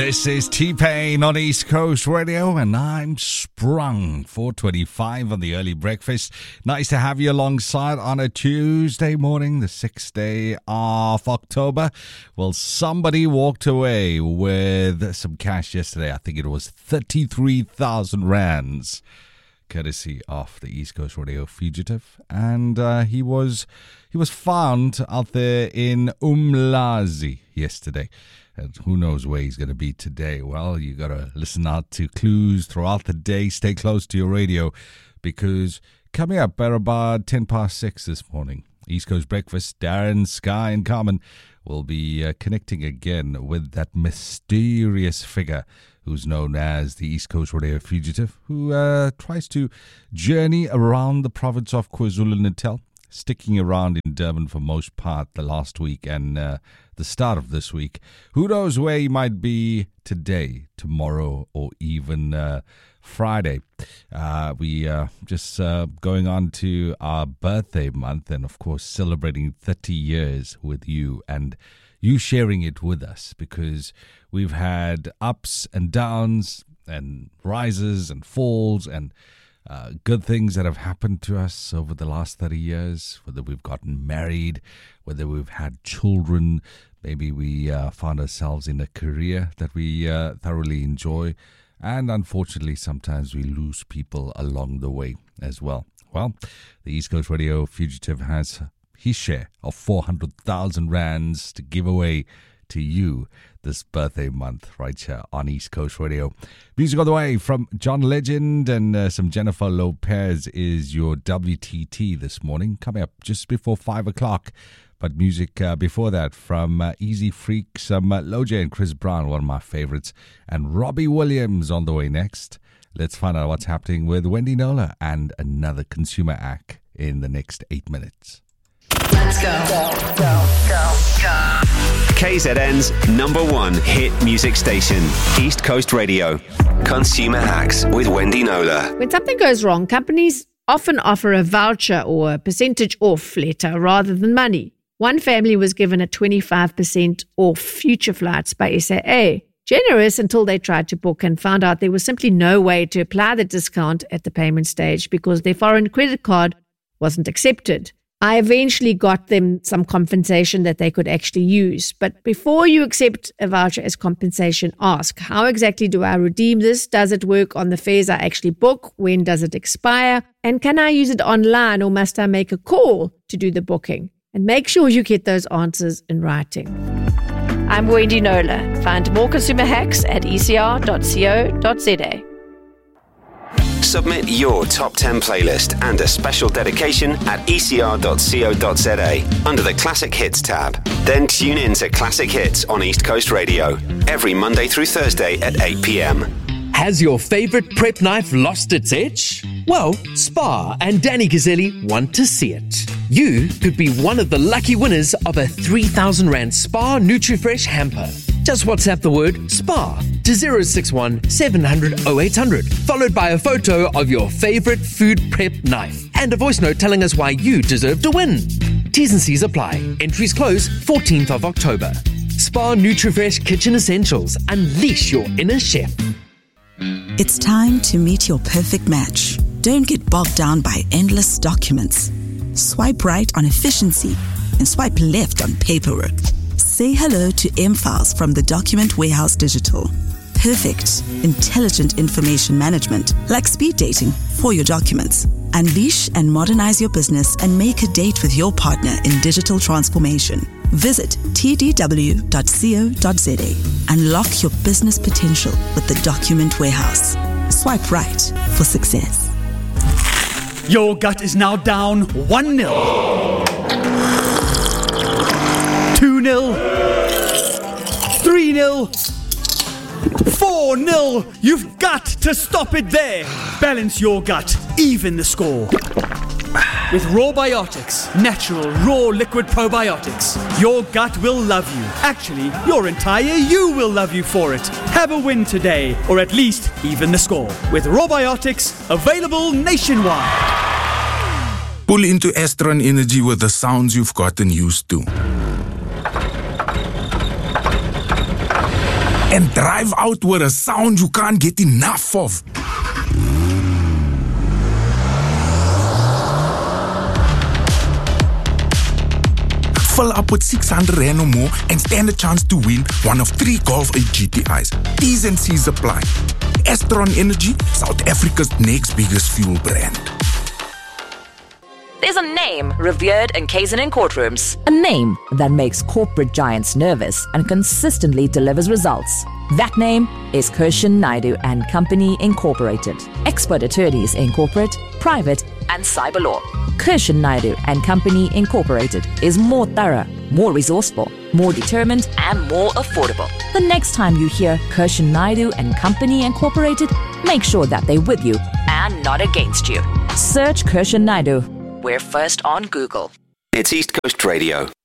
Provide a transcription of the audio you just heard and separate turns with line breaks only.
This is T-Pain on East Coast Radio, and I'm sprung. 4:25 on the early breakfast. Nice to have you alongside on a Tuesday morning, the 6th day of October. Well, somebody walked away with some cash yesterday. I think it was 33,000 rands, courtesy of the East Coast Radio fugitive. And he was found out there in Umlazi yesterday. And who knows where he's going to be today? Well, you got to listen out to clues throughout the day. Stay close to your radio, because coming up at about 6:10 this morning, East Coast Breakfast, Darren, Sky and Carmen will be connecting again with that mysterious figure who's known as the East Coast Radio fugitive, who tries to journey around the province of KwaZulu-Natal, sticking around in Durban for most part the last week and the start of this week. Who knows where he might be today, tomorrow, or even Friday. We just going on to our birthday month, and of course celebrating 30 years with you, and you sharing it with us, because we've had ups and downs and rises and falls and good things that have happened to us over the last 30 years, whether we've gotten married, whether we've had children, maybe we found ourselves in a career that we thoroughly enjoy, and unfortunately sometimes we lose people along the way as well. Well, the East Coast Radio fugitive has his share of 400,000 rands to give away to you this birthday month right here on East Coast Radio. Music on the way from John Legend and some Jennifer Lopez is your WTT this morning, coming up just before 5 o'clock. But music before that from Easy Freak, some Loja and Chris Brown, one of my favorites, and Robbie Williams on the way next. Let's find out what's happening with Wendy Knowler and another consumer act in the next 8 minutes.
Let's go.
KZN's #1 hit music station, East Coast Radio. Consumer Hacks with Wendy Knowler.
When something goes wrong, companies often offer a voucher or a percentage off letter rather than money. One family was given a 25% off future flights by SAA. Generous until they tried to book and found out there was simply no way to apply the discount at the payment stage because their foreign credit card wasn't accepted. I eventually got them some compensation that they could actually use. But before you accept a voucher as compensation, ask, how exactly do I redeem this? Does it work on the fares I actually book? When does it expire? And can I use it online, or must I make a call to do the booking? And make sure you get those answers in writing. I'm Wendy Knowler. Find more consumer hacks at ecr.co.za.
Submit your top 10 playlist and a special dedication at ecr.co.za under the Classic Hits tab. Then tune in to Classic Hits on East Coast Radio every Monday through Thursday at 8 p.m.
Has your favorite prep knife lost its edge? Well, Spar and Danny Gazzelli want to see it. You could be one of the lucky winners of a 3,000 Rand Spar NutriFresh hamper. Just WhatsApp the word SPAR to 061 700 0800, followed by a photo of your favorite food prep knife and a voice note telling us why you deserve to win. T's and C's apply. Entries close 14th of October. Spar NutriFresh Kitchen Essentials. Unleash your inner chef.
It's time to meet your perfect match. Don't get bogged down by endless documents. Swipe right on efficiency and swipe left on paperwork. Say hello to M-Files from the Document Warehouse Digital. Perfect, intelligent information management, like speed dating for your documents. Unleash and modernize your business and make a date with your partner in digital transformation. Visit tdw.co.za. Unlock your business potential with the Document Warehouse. Swipe right for success.
Your gut is now down 1-0. 2-0. 3-0. 4-0. You've got to stop it there. Balance your gut. Even the score. With Rawbiotics, natural, raw liquid probiotics, your gut will love you. Actually, your entire you will love you for it. Have a win today, or at least even the score. With Rawbiotics, available nationwide.
Pull into Astron Energy with the sounds you've gotten used to. and drive out with a sound you can't get enough of. Fill up with 600 Rand or more and stand a chance to win one of 3 Golf 8 GTIs. T's and C's apply. Astron Energy, South Africa's next biggest fuel brand.
There's a name revered in KZN courtrooms. A name that makes corporate giants nervous and consistently delivers results. That name is Kirshan Naidu and Company Incorporated. Expert attorneys in corporate, private, and cyber law. Kirshan Naidu and Company Incorporated is more thorough, more resourceful, more determined, and more affordable. The next time you hear Kirshan Naidu and Company Incorporated, make sure that they're with you and not against you. Search Kirshan Naidu. We're first on Google.
It's East Coast Radio.